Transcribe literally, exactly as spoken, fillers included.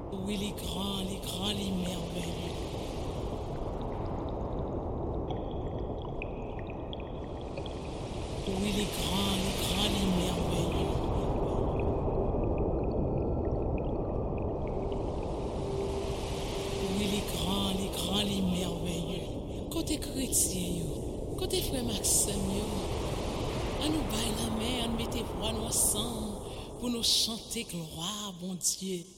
Oui, les grands, les grands, les merveilleux. Oui, les grands, les grands, les merveilleux. Oui, les grands, les grands, les merveilleux. Côté chrétien, yo. Côté frère Maxime, yo. À nous bailler la main, à nous mettre voix nous ensemble pour nous chanter gloire, bon Dieu.